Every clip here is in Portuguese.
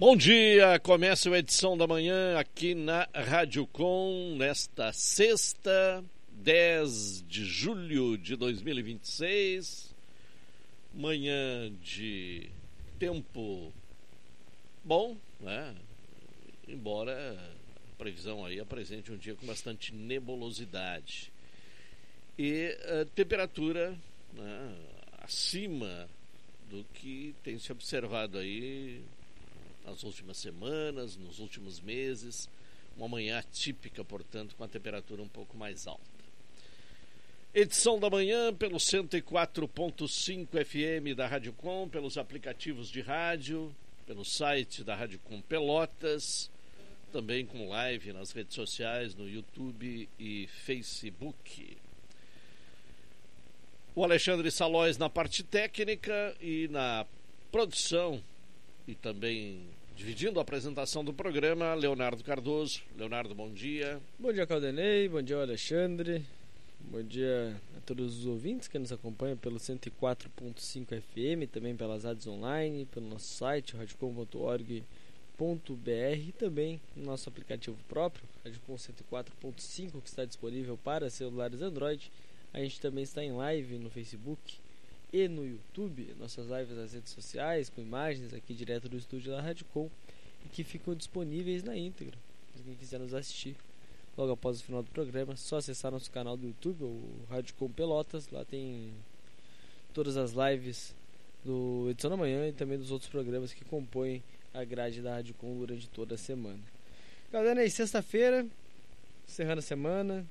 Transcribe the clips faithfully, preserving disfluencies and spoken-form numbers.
Bom dia, começa a edição da manhã aqui na Rádio Com, nesta sexta, dez de julho de dois mil e vinte e seis, manhã de tempo bom, né? Embora a previsão aí apresente um dia com bastante nebulosidade e a temperatura, né, acima do que tem se observado aí nas últimas semanas, nos últimos meses, uma manhã atípica, portanto, com a temperatura um pouco mais alta. Edição da manhã pelo cento e quatro ponto cinco F M da Rádio Com, pelos aplicativos de rádio, pelo site da Rádio Com Pelotas, também com live nas redes sociais, no YouTube e Facebook. O Alexandre Salóis na parte técnica e na produção e também dividindo a apresentação do programa, Leonardo Cardoso. Leonardo, bom dia. Bom dia, Caldenei, bom dia, Alexandre, bom dia a todos os ouvintes que nos acompanham pelo cento e quatro ponto cinco F M, também pelas rádios online, pelo nosso site, radiocom ponto org ponto b r e também no nosso aplicativo próprio, Radiocom cento e quatro ponto cinco, que está disponível para celulares Android. A gente também está em live no Facebook e no YouTube, nossas lives nas redes sociais, com imagens aqui direto do estúdio da Rádio Com, e que ficam disponíveis na íntegra. Se quem quiser nos assistir logo após o final do programa, é só acessar nosso canal do YouTube, o Rádio Com Pelotas. Lá tem todas as lives do Edição da Manhã e também dos outros programas que compõem a grade da Rádio Com durante toda a semana. Galera, aí sexta-feira, encerrando a semana.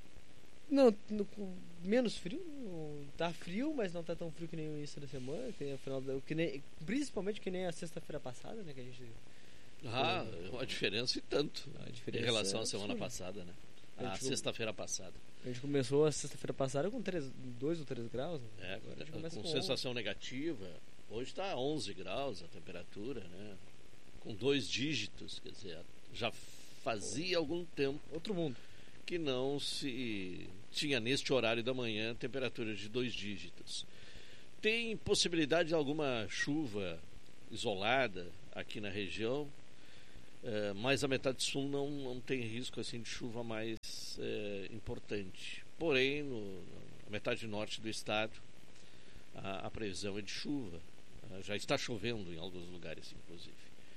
Não, no, menos frio, tá frio, mas não tá tão frio que nem o início da semana, que nem a final da, que nem, principalmente que nem a sexta-feira passada, né, que a gente... Ah, é uma diferença e tanto, a diferença em relação é à semana sim. passada, né, a, a sexta-feira passada. A gente começou a sexta-feira passada com dois ou três graus, né? É, agora a gente começa com, com sensação negativa. Hoje tá onze graus a temperatura, né, com dois dígitos, quer dizer, já fazia algum tempo outro mundo que não se tinha neste horário da manhã temperatura de dois dígitos. Tem possibilidade de alguma chuva isolada aqui na região, é, mas a metade sul não, não tem risco assim de chuva mais é, importante. Porém, no, na metade norte do estado, a, a previsão é de chuva. Já está chovendo em alguns lugares, inclusive.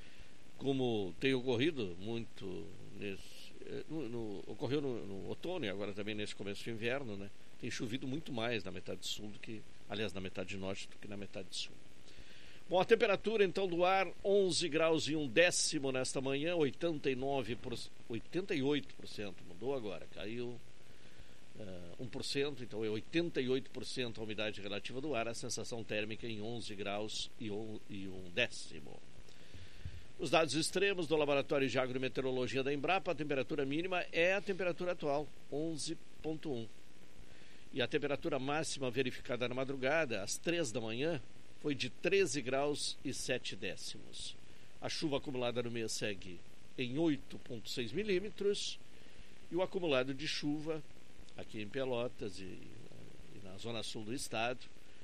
Como tem ocorrido muito nesse No, no, ocorreu no, no outono e agora também nesse começo de inverno, né? Tem chovido muito mais na metade sul do que, aliás, na metade norte do que na metade sul. Bom, a temperatura então do ar, onze graus e um décimo nesta manhã, oitenta e nove por cento, oitenta e oito por cento, mudou agora, caiu uh, um por cento, então é oitenta e oito por cento a umidade relativa do ar, a sensação térmica em onze graus e um décimo. Os dados extremos do Laboratório de Agrometeorologia da Embrapa, a temperatura mínima é a temperatura atual, onze vírgula um. E a temperatura máxima verificada na madrugada, às três da manhã, foi de treze graus e sete décimos. A chuva acumulada no mês segue em oito vírgula seis milímetros e o acumulado de chuva aqui em Pelotas e, e na zona sul do estado,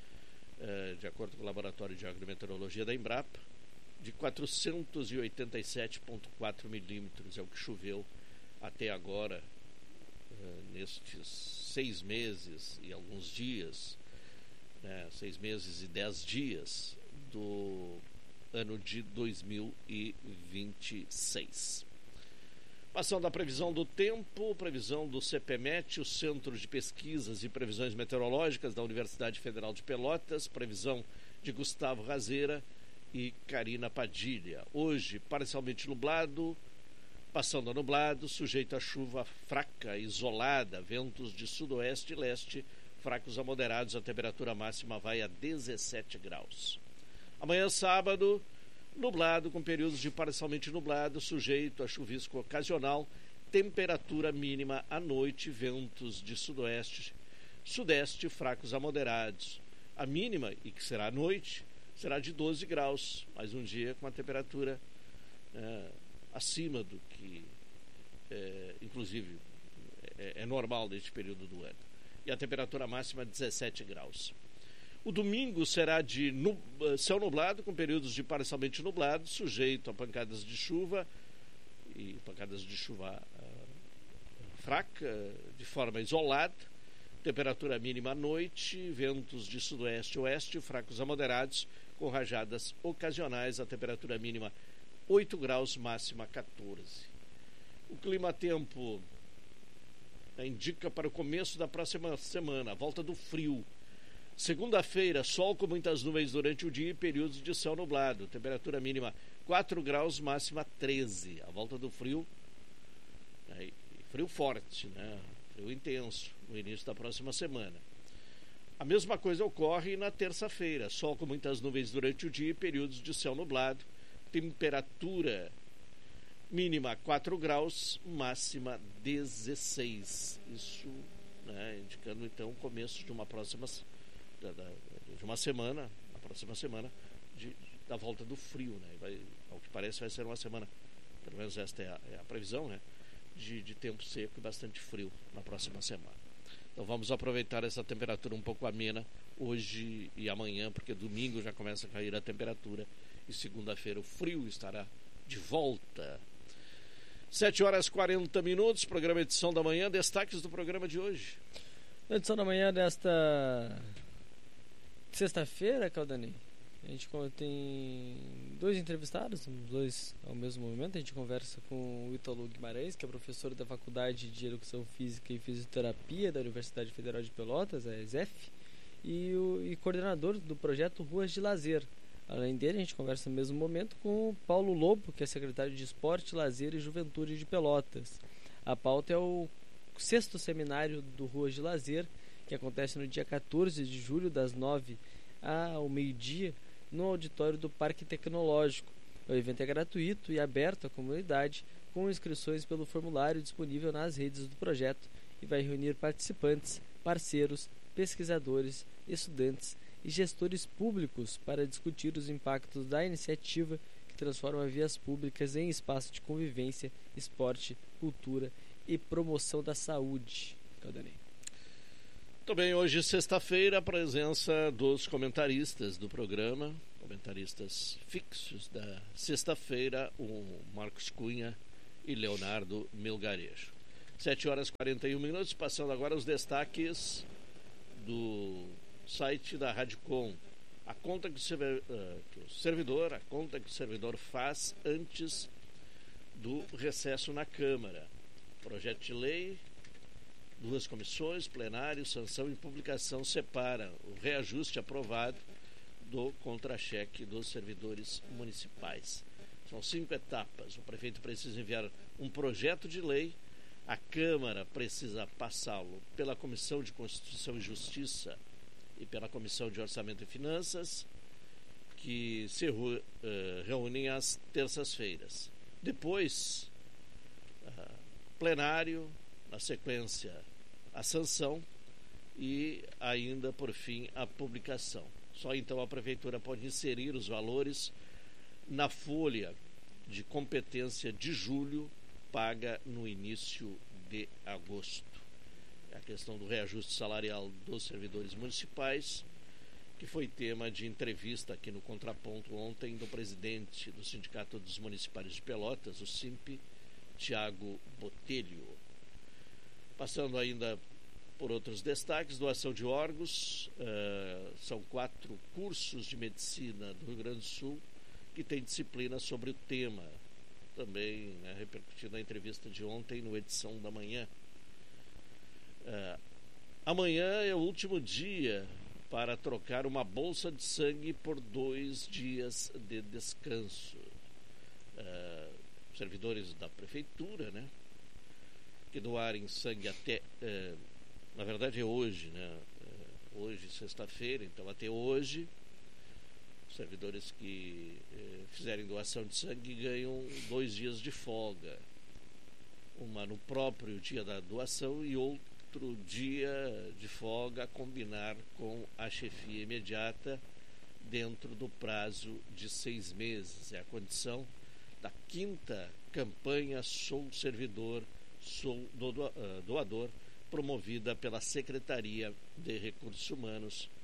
eh, de acordo com o Laboratório de Agrometeorologia da Embrapa, de quatrocentos e oitenta e sete vírgula quatro milímetros é o que choveu até agora, uh, nestes seis meses e alguns dias, né, seis meses e dez dias do ano de dois mil e vinte e seis. Passando à previsão do tempo, previsão do CEPEMET, o Centro de Pesquisas e Previsões Meteorológicas da Universidade Federal de Pelotas, previsão de Gustavo Razeira e Karina Padilha. Hoje, parcialmente nublado, passando a nublado, sujeito a chuva fraca, isolada, ventos de sudoeste e leste, fracos a moderados, a temperatura máxima vai a dezessete graus. Amanhã, sábado, nublado, com períodos de parcialmente nublado, sujeito a chuvisco ocasional, temperatura mínima à noite, ventos de sudoeste, sudeste, fracos a moderados. A mínima, e que será à noite, será de doze graus, mais um dia com a temperatura é, acima do que, é, inclusive, é, é normal neste período do ano. E a temperatura máxima dezessete graus. O domingo será de nu- céu nublado, com períodos de parcialmente nublado, sujeito a pancadas de chuva e pancadas de chuva uh, fraca, de forma isolada. Temperatura mínima à noite, ventos de sudoeste e oeste, fracos a moderados, com rajadas ocasionais. A temperatura mínima oito graus, máxima quatorze. O clima-tempo indica para o começo da próxima semana, a volta do frio. Segunda-feira, sol com muitas nuvens durante o dia e períodos de céu nublado. Temperatura mínima quatro graus, máxima treze. A volta do frio, né? Frio forte, né? Frio intenso, no início da próxima semana. A mesma coisa ocorre na terça-feira. Sol com muitas nuvens durante o dia e períodos de céu nublado. Temperatura mínima quatro graus, máxima dezesseis. Isso, né, indicando então o começo de uma próxima de uma semana, a próxima semana de, da volta do frio, né? Vai, ao que parece vai ser uma semana, pelo menos esta é a, é a previsão, né? De, de tempo seco e bastante frio na próxima semana. Então vamos aproveitar essa temperatura um pouco amena hoje e amanhã, porque domingo já começa a cair a temperatura e segunda-feira o frio estará de volta. sete horas e quarenta minutos, programa Edição da Manhã, destaques do programa de hoje. Na edição da manhã desta sexta-feira, Caldani, a gente tem dois entrevistados, dois ao mesmo momento. A gente conversa com o Ítalo Guimarães, que é professor da Faculdade de Educação Física e Fisioterapia da Universidade Federal de Pelotas, a ESEF, e, o, e coordenador do projeto Ruas de Lazer. Além dele, a gente conversa no mesmo momento com o Paulo Lobo, que é secretário de Esporte, Lazer e Juventude de Pelotas. A pauta é o sexto seminário do Ruas de Lazer, que acontece no dia quatorze de julho, das nove ao meio-dia, no auditório do Parque Tecnológico. O evento é gratuito e aberto à comunidade, com inscrições pelo formulário disponível nas redes do projeto, e vai reunir participantes, parceiros, pesquisadores, estudantes e gestores públicos para discutir os impactos da iniciativa que transforma vias públicas em espaço de convivência, esporte, cultura e promoção da saúde. Caldanei. Também hoje, sexta-feira, a presença dos comentaristas do programa, comentaristas fixos da sexta-feira, o Marcos Cunha e Leonardo Melgarejo. sete horas e quarenta e um minutos, passando agora os destaques do site da Radicom. A conta que o, servidor, uh, que o servidor, a conta que o servidor faz antes do recesso na Câmara. Projeto de lei, duas comissões, plenário, sanção e publicação separam o reajuste aprovado do contra-cheque dos servidores municipais. São cinco etapas. O prefeito precisa enviar um projeto de lei, a Câmara precisa passá-lo pela Comissão de Constituição e Justiça e pela Comissão de Orçamento e Finanças, que se uh, reúnem às terças-feiras. Depois, uh, plenário, na sequência a sanção e ainda por fim a publicação. Só então a prefeitura pode inserir os valores na folha de competência de julho, paga no início de agosto. É a questão do reajuste salarial dos servidores municipais, que foi tema de entrevista aqui no Contraponto ontem do presidente do Sindicato dos Municipários de Pelotas, o SIMP, Tiago Botelho. Passando ainda por outros destaques, doação de órgãos, uh, são quatro cursos de medicina do Rio Grande do Sul que tem disciplina sobre o tema, também, né, repercutindo na entrevista de ontem no Edição da Manhã. Uh, amanhã é o último dia para trocar uma bolsa de sangue por dois dias de descanso. Uh, servidores da prefeitura, né, que doarem sangue até, eh, na verdade é hoje, né? Eh, hoje, sexta-feira, então até hoje, servidores que eh, fizerem doação de sangue ganham dois dias de folga. Uma no próprio dia da doação e outro dia de folga a combinar com a chefia imediata dentro do prazo de seis meses. É a condição da quinta campanha Sou Servidor, Sou Doador, promovida pela Secretaria de Recursos Humanos,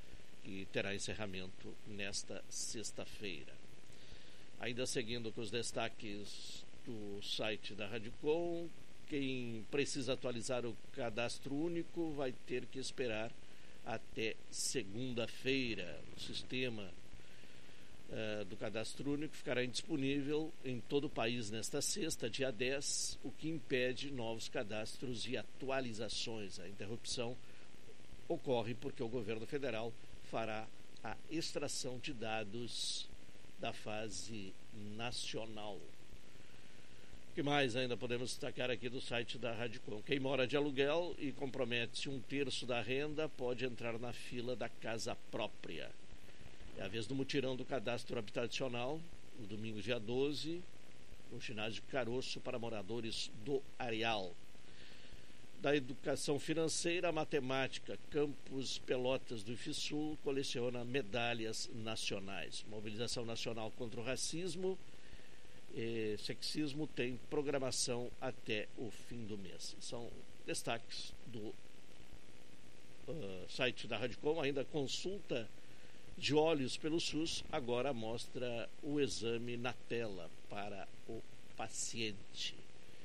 e terá encerramento nesta sexta-feira. Ainda seguindo com os destaques do site da Radicom, quem precisa atualizar o cadastro único vai ter que esperar até segunda-feira. O sistema uh, do cadastro único ficará indisponível em todo o país nesta sexta, dia dez, o que impede novos cadastros e atualizações. A interrupção ocorre porque o governo federal fará a extração de dados da fase nacional. O que mais ainda podemos destacar aqui do site da Radicom? Quem mora de aluguel e compromete um terço da renda pode entrar na fila da casa própria. É a vez do mutirão do cadastro habitacional, no domingo dia doze, no ginásio Caroço, para moradores do Areal. Da educação financeira à matemática, Campus Pelotas do IFSUL coleciona medalhas nacionais. Mobilização nacional contra o racismo e sexismo tem programação até o fim do mês. São destaques do uh, site da Radicom. Ainda consulta de olhos pelo SUS agora mostra o exame na tela para o paciente.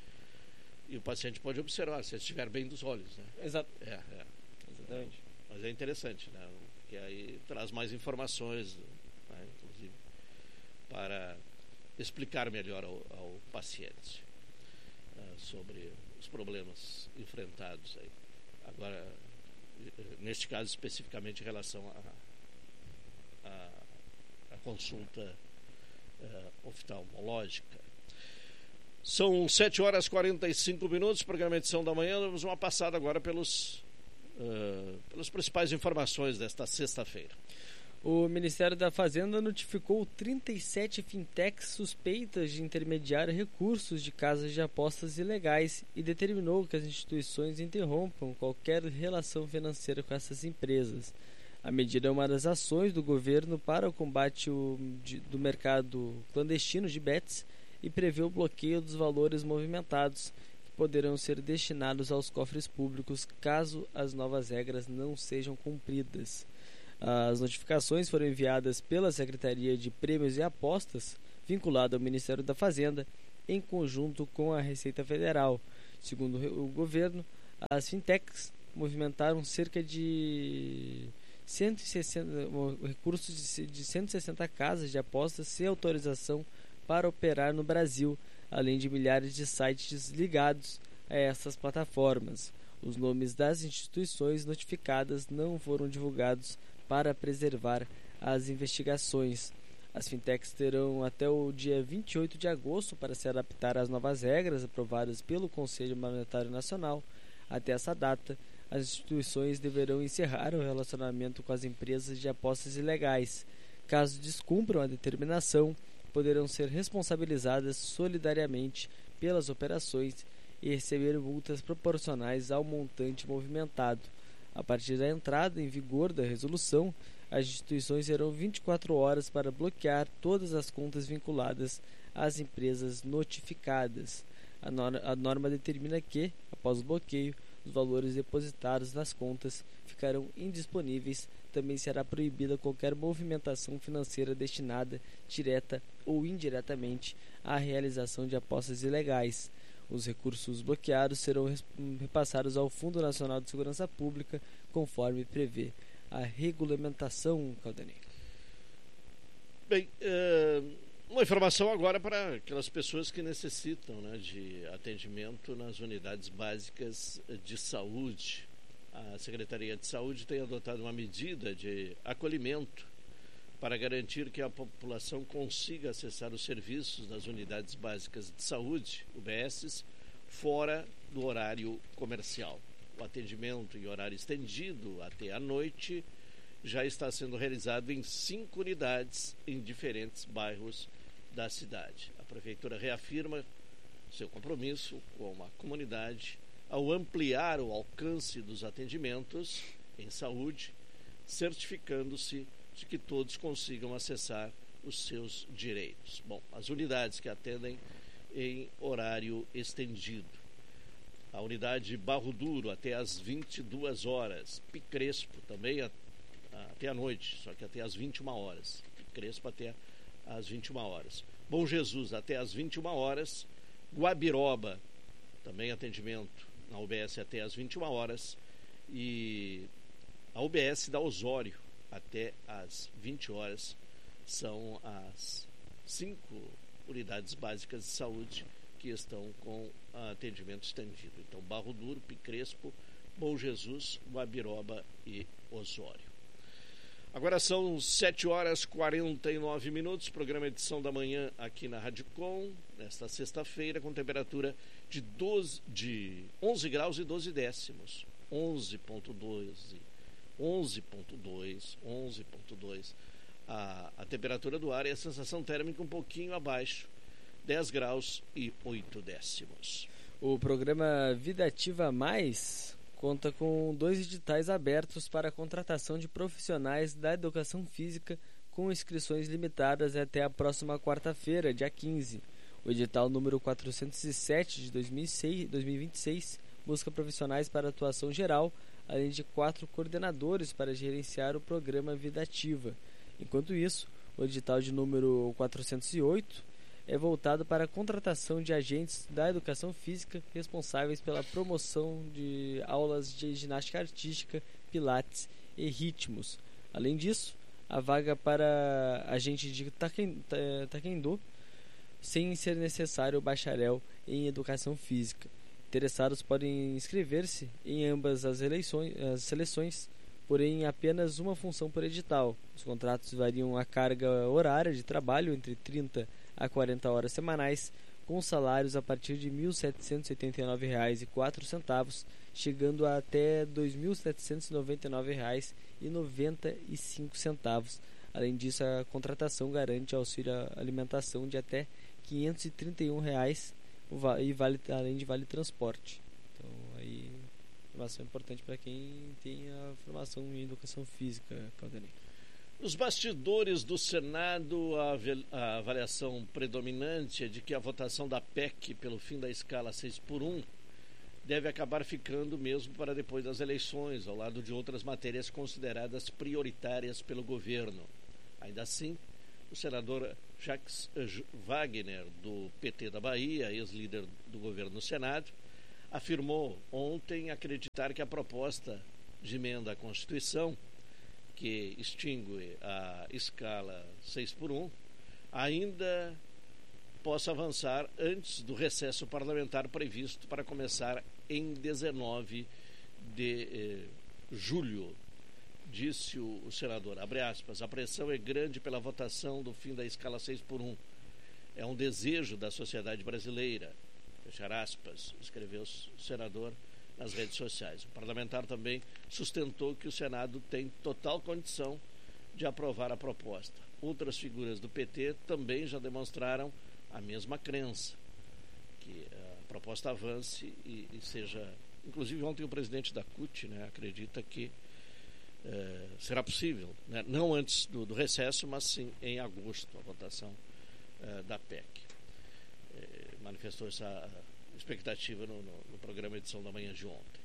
E o paciente pode observar se estiver bem dos olhos, né? Exato. É, é. Exatamente. Mas é interessante, né? Porque aí traz mais informações, né? Inclusive, para explicar melhor ao, ao paciente uh, sobre os problemas enfrentados aí. Agora, neste caso especificamente em relação à a, a, a consulta uh, oftalmológica. São sete horas e quarenta e cinco minutos, programa Edição da Manhã. Vamos uma passada agora pelos, uh, pelas principais informações desta sexta-feira. O Ministério da Fazenda notificou trinta e sete fintechs suspeitas de intermediar recursos de casas de apostas ilegais e determinou que as instituições interrompam qualquer relação financeira com essas empresas. A medida é uma das ações do governo para o combate do mercado clandestino de bets e prevê o bloqueio dos valores movimentados, que poderão ser destinados aos cofres públicos caso as novas regras não sejam cumpridas. As notificações foram enviadas pela Secretaria de Prêmios e Apostas, vinculada ao Ministério da Fazenda, em conjunto com a Receita Federal. Segundo o governo, as fintechs movimentaram cerca de cento e sessenta recursos de cento e sessenta casas de apostas sem autorização para operar no Brasil, além de milhares de sites ligados a essas plataformas. Os nomes das instituições notificadas não foram divulgados para preservar as investigações. As fintechs terão até o dia vinte e oito de agosto para se adaptar às novas regras aprovadas pelo Conselho Monetário Nacional. Até essa data, as instituições deverão encerrar o relacionamento com as empresas de apostas ilegais. Caso descumpram a determinação, poderão ser responsabilizadas solidariamente pelas operações e receber multas proporcionais ao montante movimentado. A partir da entrada em vigor da resolução, as instituições terão vinte e quatro horas para bloquear todas as contas vinculadas às empresas notificadas. A norma, a norma determina que, após o bloqueio, os valores depositados nas contas ficarão indisponíveis. Também será proibida qualquer movimentação financeira destinada, direta ou indiretamente, à realização de apostas ilegais. Os recursos bloqueados serão repassados ao Fundo Nacional de Segurança Pública, conforme prevê a regulamentação, Caldanei. Bem, uh, uma informação agora para aquelas pessoas que necessitam, né, de atendimento nas unidades básicas de saúde. A Secretaria de Saúde tem adotado uma medida de acolhimento para garantir que a população consiga acessar os serviços das unidades básicas de saúde, U B S, fora do horário comercial. O atendimento em horário estendido até a noite já está sendo realizado em cinco unidades em diferentes bairros da cidade. A Prefeitura reafirma seu compromisso com a comunidade ao ampliar o alcance dos atendimentos em saúde, certificando-se de que todos consigam acessar os seus direitos. Bom, as unidades que atendem em horário estendido. A unidade Barro Duro até às vinte e duas horas. Picrespo também a, até a noite, só que até às vinte e uma horas. Crespo até às vinte e uma horas. Bom Jesus até às vinte e uma horas. Guabiroba, também atendimento na U B S até às vinte e uma horas. E a U B S da Osório até às vinte horas. São as cinco unidades básicas de saúde que estão com atendimento estendido. Então, Barro Duro, Picrespo, Bom Jesus, Guabiroba e Osório. Agora são sete horas e quarenta e nove minutos, programa Edição da Manhã aqui na Rádio Com, nesta sexta-feira, com temperatura de, doze, de onze graus e doze décimos. onze ponto dois, onze ponto dois, onze ponto dois a, a temperatura do ar e a sensação térmica um pouquinho abaixo, dez graus e oito décimos. O programa Vida Ativa Mais conta com dois editais abertos para a contratação de profissionais da educação física com inscrições limitadas até a próxima quarta-feira, dia quinze. O edital número quatrocentos e sete de dois mil e vinte e seis busca profissionais para atuação geral, além de quatro coordenadores para gerenciar o programa Vida Ativa. Enquanto isso, o edital de número quatrocentos e oito é voltado para a contratação de agentes da educação física responsáveis pela promoção de aulas de ginástica artística, pilates e ritmos. Além disso, a vaga para agente de taekwondo, sem ser necessário bacharel em educação física. Interessados podem inscrever-se em ambas as, eleições, as seleções, porém apenas uma função por edital. Os contratos variam a carga horária de trabalho entre trinta a quarenta horas semanais, com salários a partir de mil setecentos e oitenta e nove reais e quatro centavos, chegando a até dois mil setecentos e noventa e nove reais e noventa e cinco centavos. Além disso, a contratação garante auxílio à alimentação de até quinhentos e trinta e um reais e vale, além de vale transporte. Então, aí, informação importante para quem tem a formação em educação física, Caldanei. Nos bastidores do Senado, a avaliação predominante é de que a votação da P E C pelo fim da escala seis por um deve acabar ficando mesmo para depois das eleições, ao lado de outras matérias consideradas prioritárias pelo governo. Ainda assim, o senador Jacques Wagner, do P T da Bahia, ex-líder do governo no Senado, afirmou ontem acreditar que a proposta de emenda à Constituição, que extingue a escala seis por um, ainda possa avançar antes do recesso parlamentar previsto para começar em dezenove de eh, julho. Disse o, o senador, abre aspas, a pressão é grande pela votação do fim da escala seis por um. É um desejo da sociedade brasileira, fechar aspas, escreveu o senador nas redes sociais. O parlamentar também sustentou que o Senado tem total condição de aprovar a proposta. Outras figuras do P T também já demonstraram a mesma crença, que a proposta avance e, e seja... Inclusive ontem o presidente da C U T, né, acredita que eh, será possível, né, não antes do, do recesso, mas sim em agosto, a votação eh, da P E C. Eh, manifestou essa expectativa no, no, no programa Edição da Manhã de ontem.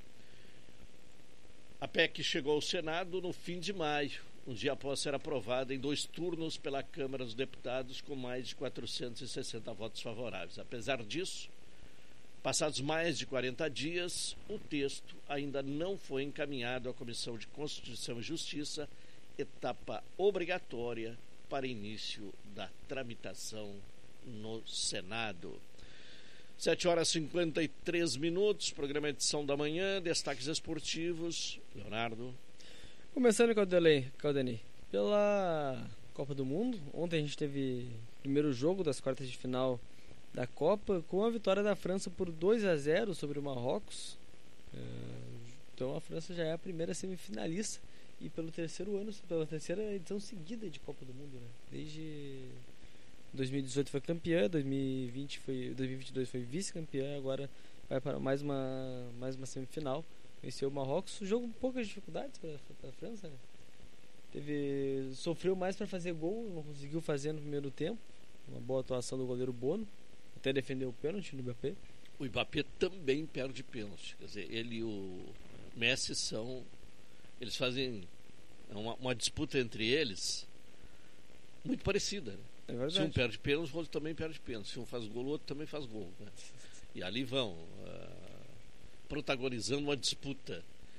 A P E C chegou ao Senado no fim de maio, um dia após ser aprovada em dois turnos pela Câmara dos Deputados, com mais de quatrocentos e sessenta votos favoráveis. Apesar disso, passados mais de quarenta dias, o texto ainda não foi encaminhado à Comissão de Constituição e Justiça, etapa obrigatória para início da tramitação no Senado. sete horas e cinquenta e três minutos, programa Edição da Manhã, destaques esportivos. Leonardo. Começando, Caldanei, Caldanei, pela Copa do Mundo. Ontem a gente teve o primeiro jogo das quartas de final da Copa, com a vitória da França por dois a zero sobre o Marrocos. Então a França já é a primeira semifinalista e pelo terceiro ano, pela terceira edição seguida de Copa do Mundo, né? Desde dois mil e dezoito foi campeã, dois mil e vinte foi, dois mil e vinte e dois foi vice-campeã, agora vai para mais uma, mais uma semifinal. Venceu o Marrocos, o jogo com poucas dificuldades para a França, né? Teve, sofreu mais para fazer gol, não conseguiu fazer no primeiro tempo. Uma boa atuação do goleiro Bono, até defendeu o pênalti no Mbappé. O Mbappé também perde pênalti, quer dizer, ele e o Messi são, eles fazem É uma, uma disputa entre eles muito parecida. Né? É verdade. Se um perde pênalti, o outro também perde pênalti. Se um faz gol, o outro também faz gol. Né? E ali vão, uh, protagonizando uma disputa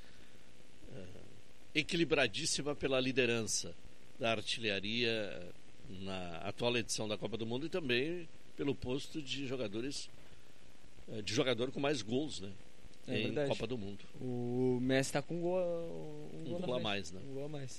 uh, equilibradíssima pela liderança da artilharia na atual edição da Copa do Mundo e também pelo posto de jogadores uh, de jogador com mais gols, né? É em verdade. Copa do Mundo. O Messi está com um gol, um Um gol, gol a mais, né? Um gol a mais.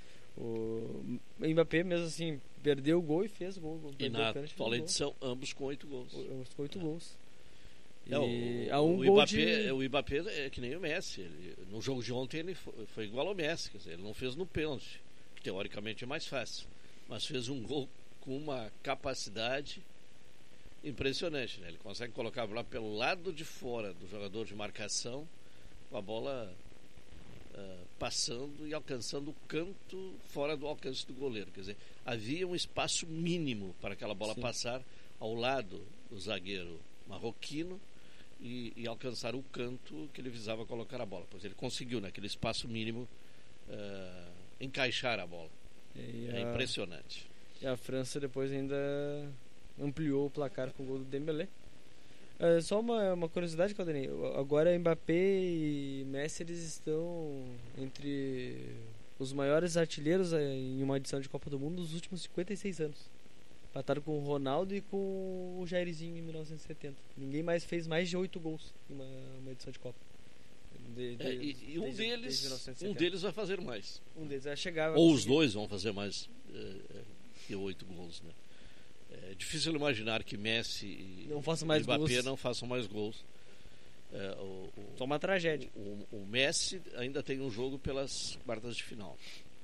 O Mbappé mesmo assim perdeu o gol e fez gol. E na atual edição ambos com oito gols. Ambos com oito é. gols. É, e o, a um o, gol Mbappé, de... o Mbappé é que nem o Messi. Ele, no jogo de ontem ele foi, foi igual ao Messi, quer dizer, ele não fez no pênalti, que teoricamente é mais fácil, mas fez um gol com uma capacidade impressionante, né? Ele consegue colocar a bola pelo lado de fora do jogador de marcação, com a bola uh, passando e alcançando o canto fora do alcance do goleiro. Quer dizer, havia um espaço mínimo para aquela bola Sim. passar ao lado do zagueiro marroquino e, e alcançar o canto que ele visava colocar a bola. Pois ele conseguiu, naquele espaço mínimo, uh, encaixar a bola. E é a... impressionante. E a França depois ainda ampliou o placar com o gol do Dembélé. É, só uma, uma curiosidade, Caldenei. Agora Mbappé e Messi eles estão entre os maiores artilheiros em uma edição de Copa do Mundo dos últimos cinquenta e seis anos. Empataram com o Ronaldo e com o Jairzinho em mil novecentos e setenta. Ninguém mais fez mais de oito gols em uma, uma edição de Copa. De, de, é, e, e um, desde, deles, desde um deles vai fazer mais. Um deles vai chegar. Vai Ou conseguir. Os dois vão fazer mais é, que oito gols, né? É difícil imaginar que Messi e não façam mais Mbappé gols. não façam mais gols. É, o, o, Só uma tragédia. O, o Messi ainda tem um jogo pelas quartas de final.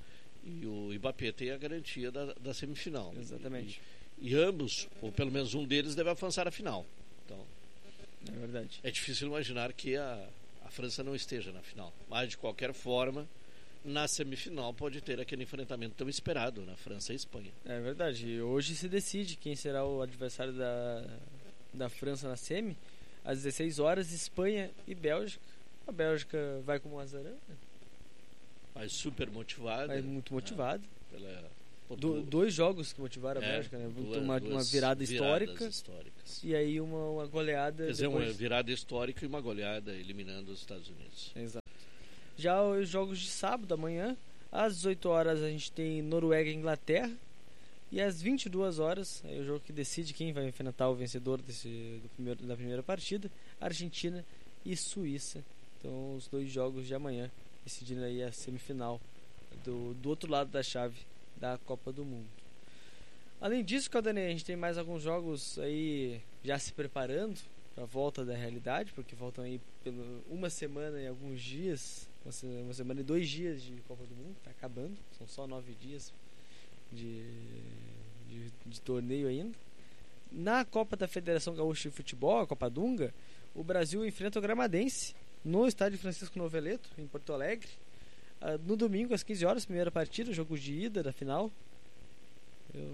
E o Mbappé tem a garantia da, da semifinal. Exatamente. E, e ambos, ou pelo menos um deles, deve avançar a final. Então, é verdade. É difícil imaginar que a, a França não esteja na final. Mas, de qualquer forma, na semifinal pode ter aquele enfrentamento tão esperado na França e Espanha. É verdade. E hoje se decide quem será o adversário da, da França na semi. Às dezesseis horas, Espanha e Bélgica. A Bélgica vai como uma azarã. Vai super motivada. Vai muito motivada. É, pela, Do, dois jogos que motivaram a é, Bélgica, né? Duas, uma, duas uma virada histórica históricas. E aí uma, uma goleada. Quer dizer, depois... uma virada histórica e uma goleada eliminando os Estados Unidos. Exato. Já os jogos de sábado, amanhã, às dezoito horas a gente tem Noruega e Inglaterra. E às vinte e duas horas, é o jogo que decide quem vai enfrentar o vencedor desse, do primeiro, da primeira partida, Argentina e Suíça. Então os dois jogos de amanhã, decidindo aí a semifinal do, do outro lado da chave da Copa do Mundo. Além disso, Caldanei, a gente tem mais alguns jogos aí já se preparando para a volta da realidade, porque faltam aí pelo, uma semana e alguns dias, uma, uma semana e dois dias de Copa do Mundo, está acabando, são só nove dias de, de, de torneio ainda. Na Copa da Federação Gaúcha de Futebol, a Copa Dunga, o Brasil enfrenta o Gramadense no estádio Francisco Noveleto, em Porto Alegre. Uh, no domingo, às quinze horas, primeira partida, jogo de ida da final. Eu...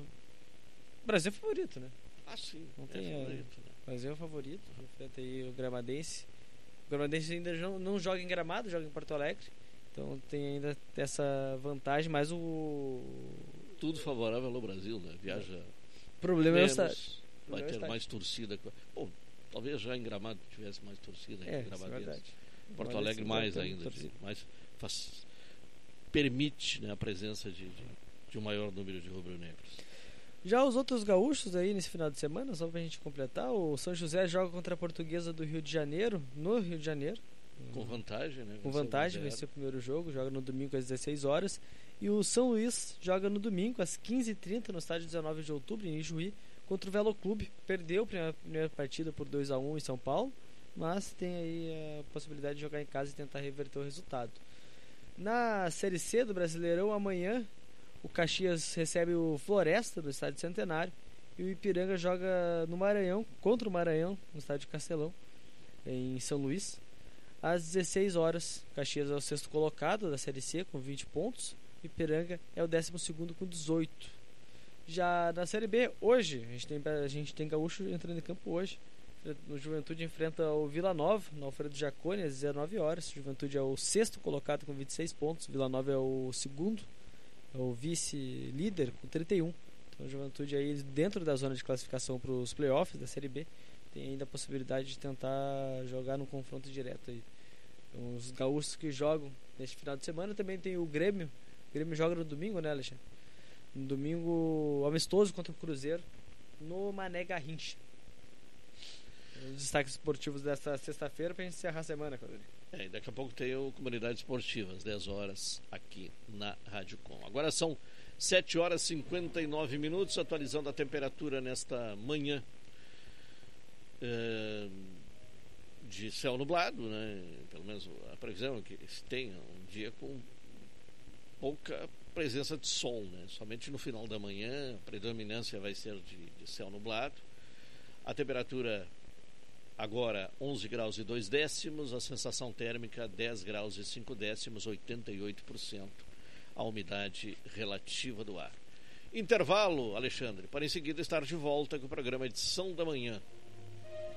O Brasil é favorito, né? Ah, sim. Não é tem favorito, a... né? O Brasil é favorito. Enfrenta aí o Gramadense. O Gramadense ainda não, não joga em Gramado, joga em Porto Alegre. Então tem ainda essa vantagem, mas o... Tudo favorável ao Brasil, né? Viaja... O problema menos, é o estádio. Vai ter estádio. mais torcida. Bom, talvez já em Gramado tivesse mais torcida. É, em Gramadense. é verdade. Porto Alegre mais ainda. De, mais faz, permite, né, a presença de, de, de um maior número de rubro-negros. Já os outros gaúchos aí nesse final de semana, só pra gente completar, o São José joga contra a Portuguesa do Rio de Janeiro, no Rio de Janeiro. Com vantagem, né? Com vantagem, venceu o primeiro jogo, joga no domingo às dezesseis horas. E o São Luís joga no domingo às quinze e trinta no estádio dezenove de outubro, em Ijuí, contra o Velo Clube. Perdeu a primeira, primeira partida por dois a um em São Paulo, mas tem aí a possibilidade de jogar em casa e tentar reverter o resultado. Na Série C do Brasileirão, amanhã, o Caxias recebe o Floresta do estádio Centenário e o Ipiranga joga no Maranhão, contra o Maranhão, no estádio Castelão, em São Luís. Às dezesseis horas, Caxias é o sexto colocado da Série C com vinte pontos, Ipiranga é o décimo segundo com dezoito. Já na Série B, hoje, a gente tem, a gente tem gaúcho entrando em campo hoje. O Juventude enfrenta o Vila Nova na Alfredo Jaconi às dezenove horas. O Juventude é o sexto colocado com vinte e seis pontos. O Vila Nova é o segundo, é o vice-líder com trinta e um. Então o Juventude aí dentro da zona de classificação para os playoffs da Série B tem ainda a possibilidade de tentar jogar no confronto direto aí. Então, os gaúchos que jogam neste final de semana também tem o Grêmio. O Grêmio joga no domingo, né, Alexandre? No domingo amistoso contra o Cruzeiro no Mané Garrincha. Os destaques esportivos desta sexta-feira para a gente encerrar a semana, Claudio. É, e daqui a pouco tem o Comunidades Esportivas, dez horas aqui na Rádio Com. Agora são sete horas e cinquenta e nove minutos, atualizando a temperatura nesta manhã é, de céu nublado, né? Pelo menos a previsão é que se tenha um dia com pouca presença de sol, né? Somente no final da manhã a predominância vai ser de, de céu nublado. A temperatura agora onze graus e dois décimos, a sensação térmica dez graus e cinco décimos, oitenta e oito por cento a umidade relativa do ar. Intervalo, Alexandre, para em seguida estar de volta com o programa Edição da Manhã.